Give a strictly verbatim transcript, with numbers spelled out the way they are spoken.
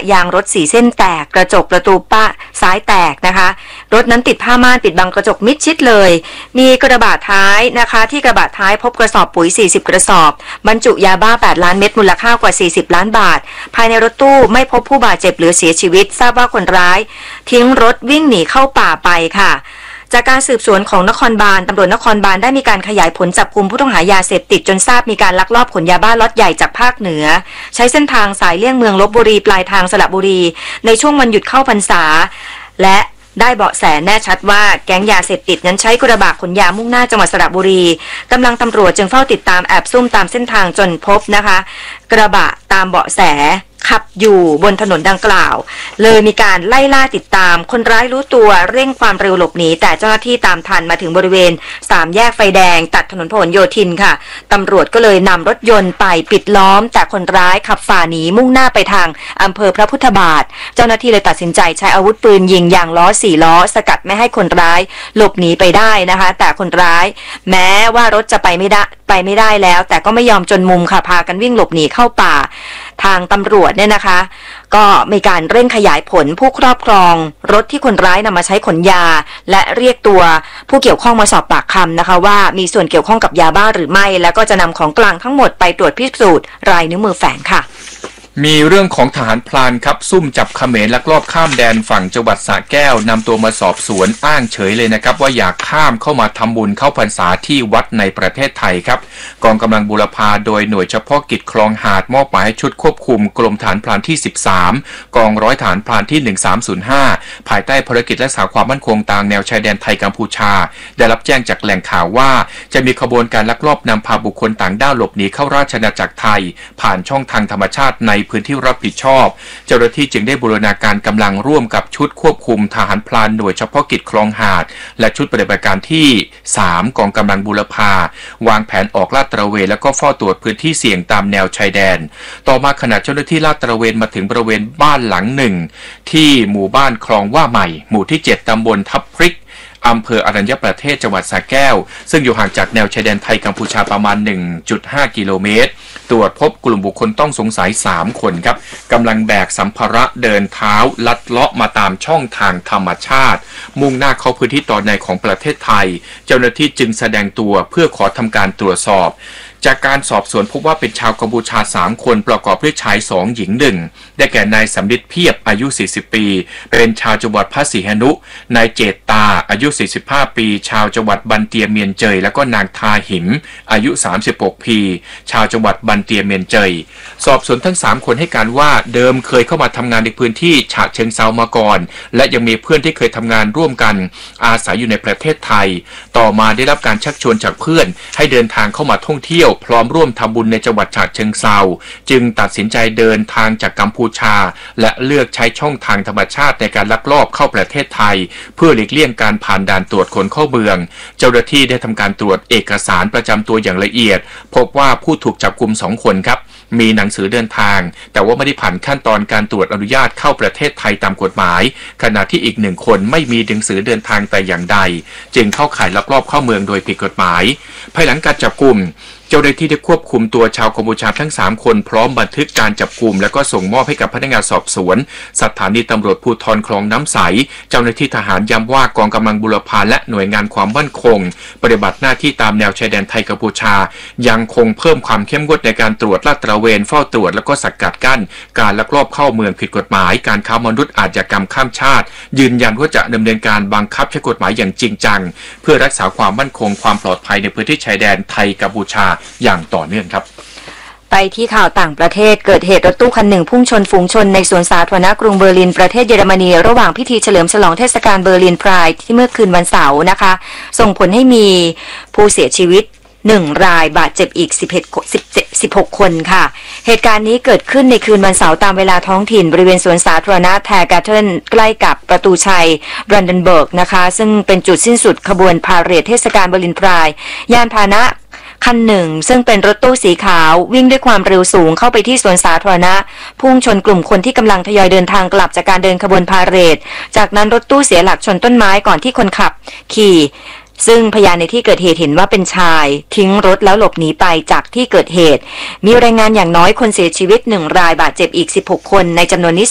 ายางรถสีเส้นแตกกระจกประตูป้าซ้ายแตกนะคะรถนั้นติดผ้าม่านปิดบังกระจกมิดชิดเลยมีกระบะท้ายนะคะที่กระบะท้ายพบกระสอบปุ๋ยสี่สิบกระสอบบรรจุยาบ้าแปดล้านเม็ดมูลค่ากว่าสี่สิบล้านบาทภายในรถตู้ไม่พบผู้บาดเจ็บหรือเสียชีวิตทราบว่าคนร้ายทิ้งรถวิ่งหนีเข้าป่าไปค่ะจากการสืบสวนของนครบาลตำรวจนครบาลได้มีการขยายผลจับกุมผู้ต้องหายาเสพติดจนทราบมีการลักลอบขนยาบ้าล็อตใหญ่จากภาคเหนือใช้เส้นทางสายเลี่ยงเมืองลพบุรีปลายทางสระบุรีในช่วงวันหยุดเข้าพรรษาและได้เบาะแสแน่ชัดว่าแก๊งยาเสพติดนั้นใช้กระบะขนยามุ่งหน้าจังหวัดสระบุรีกำลังตำรวจจึงเฝ้าติดตามแอบซุ่มตามเส้นทางจนพบนะคะกระบะตามเบาะแสขับอยู่บนถนนดังกล่าวเลยมีการไล่ล่าติดตามคนร้ายรู้ตัวเร่งความเร็วหลบหนีแต่เจ้าหน้าที่ตามทันมาถึงบริเวณสามแยกไฟแดงตัดถนนพหลโยธินค่ะตำรวจก็เลยนำรถยนต์ไปปิดล้อมแต่คนร้ายขับฝ่าหนีมุ่งหน้าไปทางอำเภอพระพุทธบาทเจ้าหน้าที่เลยตัดสินใจใช้อาวุธปืนยิงยางล้อสี่ล้อสกัดไม่ให้คนร้ายหลบหนีไปได้นะคะแต่คนร้ายแม้ว่ารถจะไปไม่ได้ไปไม่ได้แล้วแต่ก็ไม่ยอมจนมุมค่ะพากันวิ่งหลบหนีเข้าป่าทางตำรวจเนี่ยนะคะก็มีการเร่งขยายผลผู้ครอบครองรถที่คนร้ายนำมาใช้ขนยาและเรียกตัวผู้เกี่ยวข้องมาสอบปากคำนะคะว่ามีส่วนเกี่ยวข้องกับยาบ้าหรือไม่แล้วก็จะนำของกลางทั้งหมดไปตรวจพิสูจน์ลายนิ้วมือแฝงค่ะมีเรื่องของทหารพรานครับซุ่มจับเขมรลักลอบข้ามแดนฝั่งจังหวัดสระแก้วนำตัวมาสอบสวนอ้างเฉยเลยนะครับว่าอยากข้ามเข้ามาทำบุญเข้าพรรษาที่วัดในประเทศไทยครับกองกำลังบูรพาโดยหน่วยเฉพาะกิจคลองหาดมอบหมายให้ชุดควบคุมกรมฐานพรานที่สิบสามกองร้อยฐานพรานที่หนึ่งสามศูนย์ห้าภายใต้ภารกิจรักษาความมั่นคงตามแนวชายแดนไทยกัมพูชาได้รับแจ้งจากแหล่งข่าวว่าจะมีขบวนการลักลอบนำพาบุคคลต่างด้าวหลบหนีเข้าราชอาณาจักรไทยผ่านช่องทางธรรมชาติในพื้นที่รับผิดชอบเจ้าหน้าที่จึงได้บูรณาการกำลังร่วมกับชุดควบคุมทหารพรานหน่วยเฉพาะกิจคลองหาดและชุดปฏิบัติการที่สามกองกำลังบูรพาวางแผนออกลาดตระเวนและก็เฝ้าตรวจพื้นที่เสี่ยงตามแนวชายแดนต่อมาขณะเจ้าหน้าที่ลาดตระเวนมาถึงบริเวณบ้านหลังหนึ่งที่หมู่บ้านคลองว่าใหม่หมู่ที่เจ็ดตำบลทับพริกอำเภออรัญญประเทศจังหวัดสระแก้วซึ่งอยู่ห่างจากแนวชายแดนไทยกัมพูชาประมาณ หนึ่งจุดห้า กิโลเมตรตรวจพบกลุ่มบุคคลต้องสงสัยสามคนครับกำลังแบกสัมภาระเดินเท้าลัดเลาะมาตามช่องทางธรรมชาติมุ่งหน้าเข้าพื้นที่ตอนในของประเทศไทยเจ้าหน้าที่จึงแสดงตัวเพื่อขอทำการตรวจสอบจากการสอบสวนพบว่าเป็นชาวกัมพูชาสามคนประกอบด้วยชายสองหญิงหนึ่งได้แก่นายสำริดเพียบอายุสี่สิบปีเป็นชาวจังหวัดพระศรีหนุนายเจตตาอายุสี่สิบห้าปีชาวจังหวัดบันเตียเมียนเจยและก็นางทาหิมอายุสามสิบหกปีชาวจังหวัดบันเตียเมียนเจยสอบสวนทั้งสามคนให้การว่าเดิมเคยเข้ามาทำงานในพื้นที่ฉะเชิงเทรามาก่อนและยังมีเพื่อนที่เคยทำงานร่วมกันอาศัยอยู่ในประเทศไทยต่อมาได้รับการชักชวนจากเพื่อนให้เดินทางเข้ามาท่องเที่ยวพร้อมร่วมทำบุญในจังหวัดฉะเชิงเทราจึงตัดสินใจเดินทางจากกัมพูชาและเลือกใช้ช่องทางธรรมชาติในการลักลอบเข้าประเทศไทยเพื่อหลีกเลี่ยงการผ่านด่านตรวจคนเข้าเมืองเจ้าหน้าที่ได้ทำการตรวจเอกสารประจำตัวอย่างละเอียดพบว่าผู้ถูกจับกุมสองคนครับมีหนังสือเดินทางแต่ว่าไม่ได้ผ่านขั้นตอนการตรวจอนุญาตเข้าประเทศไทยตามกฎหมายขณะที่อีกหนึ่งคนไม่มีหนังสือเดินทางแต่อย่างใดจึงเข้าข่ายลักลอบเข้าเมืองโดยผิดกฎหมายภายหลังการจับกุมเจ้าหน้าที่ได้ควบคุมตัวชาวกัมพูชาทั้งสามคนพร้อมบันทึกการจับกุมและก็ส่งมอบให้กับพนักงานสอบสวนสถานีตำรวจภูธรคลองน้ำใสเจ้าหน้าที่ทหารย้ำว่ากองกำลังบูรพาและหน่วยงานความมั่นคงปฏิบัติหน้าที่ตามแนวชายแดนไทยกัมพูชายังคงเพิ่มความเข้มงวดในการตรวจลาดตระเวนเฝ้าตรวจและก็สกัดกั้นการลักลอบเข้าเมืองผิดกฎหมายการค้ามนุษย์อาชญากรรมข้ามชาติยืนยันว่าจะดำเนินการบังคับใช้กฎหมายอย่างจริงจังเพื่อรักษาความมั่นคงความปลอดภัยในพื้นที่ชายแดนไทยกัมพูชาอย่างต่อเนื่องครับไปที่ข่าวต่างประเทศเกิดเหตุรถตู้คันหนึ่งพุ่งชนฝูงชนในสวนสาธารณะกรุงเบอร์ลินประเทศเยอรมนีระหว่างพิธีเฉลิมฉลองเทศกาลเบอร์ลินไพร์ที่เมื่อคืนวันเสาร์นะคะส่งผลให้มีผู้เสียชีวิตหนึ่งรายบาดเจ็บอีกสิบเอ็ด สิบหกคนค่ะเหตุการณ์นี้เกิดขึ้นในคืนวันเสาร์ตามเวลาท้องถิ่นบริเวณสวนสาธารณะแทร์กาเทิลใกล้กับประตูชัยบรันเดนเบิร์กนะคะซึ่งเป็นจุดสิ้นสุดขบวนพาเหรดเทศกาลเบอร์ลินไพร์ยานพาหนะคันหนึ่งซึ่งเป็นรถตู้สีขาววิ่งด้วยความเร็วสูงเข้าไปที่สวนสาธารณะพุ่งชนกลุ่มคนที่กำลังทยอยเดินทางกลับจากการเดินขบวนพาเหรดจากนั้นรถตู้เสียหลักชนต้นไม้ก่อนที่คนขับขี่ซึ่งพยานในที่เกิดเหตุเห็นว่าเป็นชายทิ้งรถแล้วหลบหนีไปจากที่เกิดเหตุมีรายงานอย่างน้อยคนเสียชีวิตหนึ่งรายบาดเจ็บอีกสิบหกคนในจำนวนนี้